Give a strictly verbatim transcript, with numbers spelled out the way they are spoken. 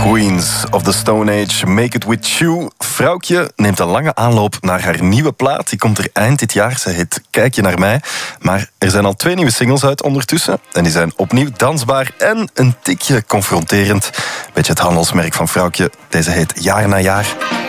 Queens of the Stone Age, Make It With You. Vrouwtje neemt een lange aanloop naar haar nieuwe plaat. Die komt er eind dit jaar. Ze heet Kijk je naar mij. Maar er zijn al twee nieuwe singles uit ondertussen. En die zijn opnieuw dansbaar en een tikje confronterend. Beetje het handelsmerk van Vrouwtje. Deze heet Jaar na Jaar.